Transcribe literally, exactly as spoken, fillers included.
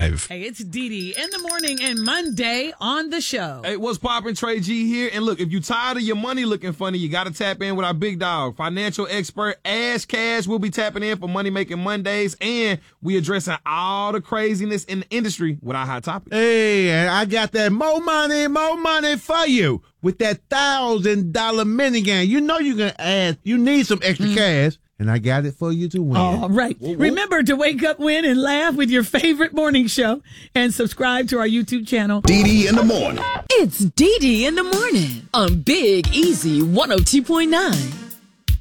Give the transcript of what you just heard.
Hey, it's Dee Dee in the morning and Monday on the show. Hey, what's poppin'? Trey G here. And look, if you tired of your money looking funny, you got to tap in with our big dog, financial expert Ash Cash. We'll be tapping in for Money Making Mondays, and we addressing all the craziness in the industry with our hot topic. Hey, and I got that more money, more money for you with that thousand dollar minigun. You know you can add, you need some extra mm. cash. And I got it for you to win. All right. Whoa, whoa. Remember to wake up, win, and laugh with your favorite morning show. And subscribe to our YouTube channel. Dee Dee in the morning. It's Dee Dee in the morning on Big Easy one oh two point nine.